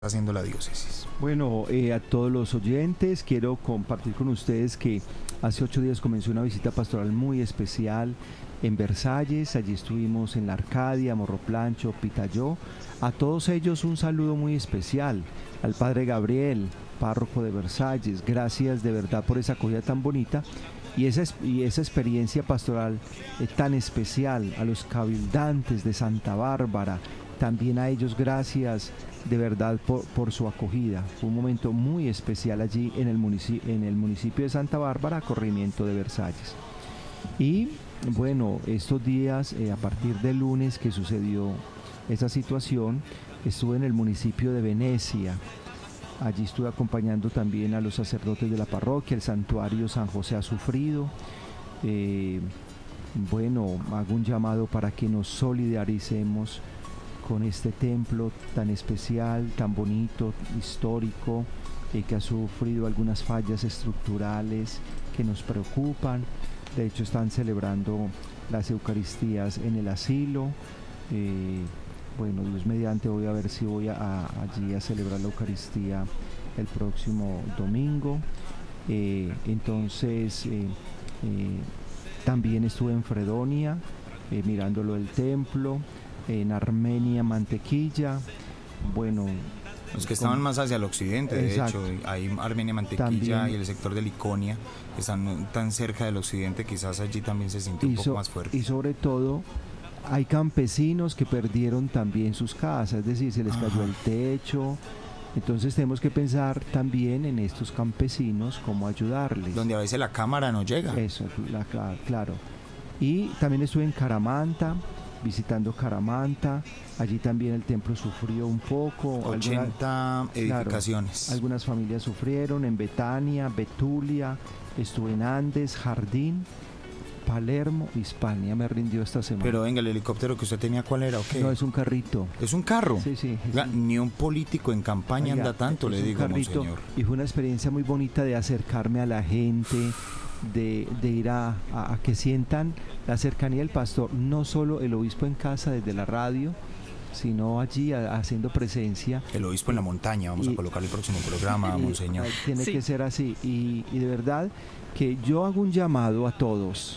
haciendo la diócesis. Bueno, a todos los oyentes quiero compartir con ustedes que hace 8 días comenzó una visita pastoral muy especial en Versalles. Allí estuvimos en la Arcadia, Morroplancho, Pitayó. A todos ellos un saludo muy especial. Al Padre Gabriel, párroco de Versalles, gracias de verdad por esa acogida tan bonita y esa experiencia pastoral tan especial. A los cabildantes de Santa Bárbara, también a ellos gracias de verdad por su acogida. Fue un momento muy especial allí en el municipio de Santa Bárbara, corregimiento de Versalles. Y bueno, estos días, a partir del lunes que sucedió esa situación, estuve en el municipio de Venecia. Allí estuve acompañando también a los sacerdotes de la parroquia. El santuario San José ha sufrido. Bueno, hago un llamado para que nos solidaricemos con este templo tan especial, tan bonito, histórico, que ha sufrido algunas fallas estructurales que nos preocupan. De hecho, están celebrando las Eucaristías en el asilo. Bueno, Dios mediante, voy a ver si voy allí a celebrar la Eucaristía el próximo domingo. También estuve en Fredonia, mirándolo el templo. En Armenia, Mantequilla. Bueno, los que estaban más hacia el occidente, de exacto. Hecho, ahí Armenia, Mantequilla también, y el sector de Liconia, que están tan cerca del occidente, quizás allí también se sintió un poco más fuerte. Y sobre todo, hay campesinos que perdieron también sus casas, es decir, se les cayó el techo. Entonces tenemos que pensar también en estos campesinos, cómo ayudarles. Donde a veces la cámara no llega. Eso, claro. Y también estuve en Caramanta, visitando Caramanta. Allí también el templo sufrió un poco. 80 edificaciones. Claro, algunas familias sufrieron. En Betania, Betulia, estuve en Andes, Jardín, Palermo, Hispania. Me rindió esta semana. Pero venga, el helicóptero que usted tenía, ¿cuál era? ¿Okay? No, es un carrito. ¿Es un carro? Sí. Ni un político en campaña anda tanto, le digo, monseñor. Y fue una experiencia muy bonita de acercarme a la gente, de ir a que sientan la cercanía del pastor, no solo el obispo en casa desde la radio, sino allí haciendo presencia. El obispo en la montaña, vamos a colocar el próximo programa, monseñor. Tiene que ser así, y de verdad que yo hago un llamado a todos,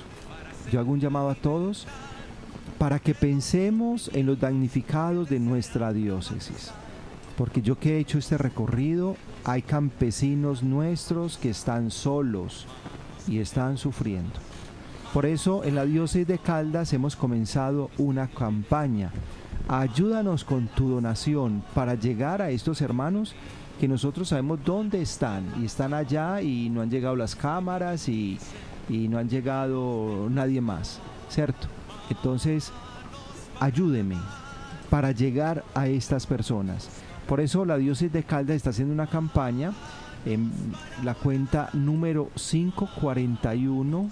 para que pensemos en los damnificados de nuestra diócesis, porque yo que he hecho este recorrido, hay campesinos nuestros que están solos y están sufriendo. Por eso en la diócesis de Caldas hemos comenzado una campaña. Ayúdanos con tu donación para llegar a estos hermanos que nosotros sabemos dónde están, y están allá y no han llegado las cámaras y no han llegado nadie más, ¿cierto? Entonces, ayúdeme para llegar a estas personas. Por eso la diócesis de Caldas está haciendo una campaña en la cuenta número 541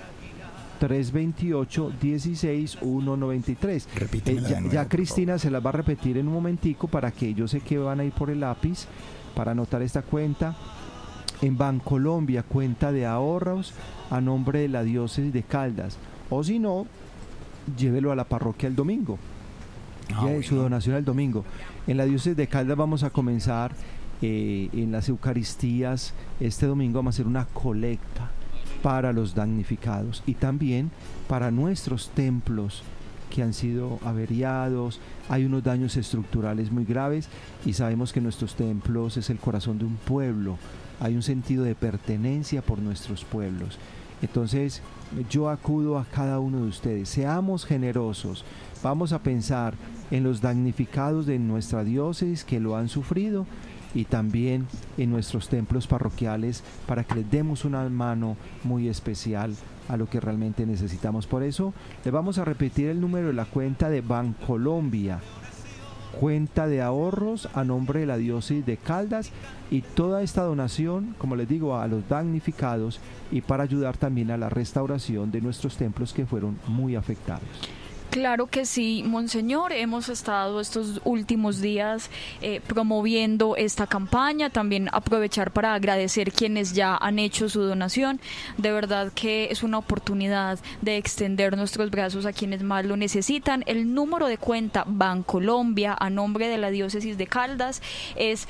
328 16 193. Ya Cristina se las va a repetir en un momentico, para que yo sé que van a ir por el lápiz para anotar esta cuenta. En Bancolombia, cuenta de ahorros a nombre de la diócesis de Caldas, o si no, llévelo a la parroquia el domingo. Su donación el domingo. En la diócesis de Caldas vamos a comenzar en las Eucaristías. Este domingo vamos a hacer una colecta para los damnificados y también para nuestros templos que han sido averiados. Hay unos daños estructurales muy graves y sabemos que nuestros templos es el corazón de un pueblo. Hay un sentido de pertenencia por nuestros pueblos. Entonces yo acudo a cada uno de ustedes, seamos generosos, vamos a pensar en los damnificados de nuestra diócesis que lo han sufrido, y también en nuestros templos parroquiales, para que les demos una mano muy especial a lo que realmente necesitamos. Por eso le vamos a repetir el número de la cuenta de Bancolombia, cuenta de ahorros a nombre de la diócesis de Caldas, y toda esta donación, como les digo, a los damnificados y para ayudar también a la restauración de nuestros templos que fueron muy afectados. Claro que sí, Monseñor. Hemos estado estos últimos días promoviendo esta campaña. También aprovechar para agradecer quienes ya han hecho su donación. De verdad que es una oportunidad de extender nuestros brazos a quienes más lo necesitan. El número de cuenta Bancolombia a nombre de la Diócesis de Caldas es